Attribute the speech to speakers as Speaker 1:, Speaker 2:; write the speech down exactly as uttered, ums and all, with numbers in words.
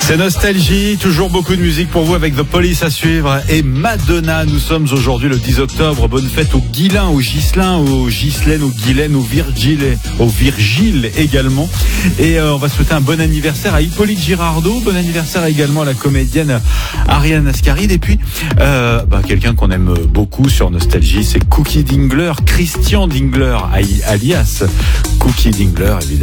Speaker 1: C'est Nostalgie, toujours beaucoup de musique pour vous avec The Police à suivre et Madonna. Nous sommes aujourd'hui le dix octobre. Bonne fête aux Guilain, aux Ghislain, aux Ghislaine, aux Guylaine, aux Virgile, aux Virgile également. Et euh, on va souhaiter un bon anniversaire à Hippolyte Girardot. Bon anniversaire également à la comédienne Ariane Ascaride. Et puis, euh, bah, quelqu'un qu'on aime beaucoup sur Nostalgie, c'est Cookie Dingler, Christian Dingler, alias Cookie Dingler, évidemment.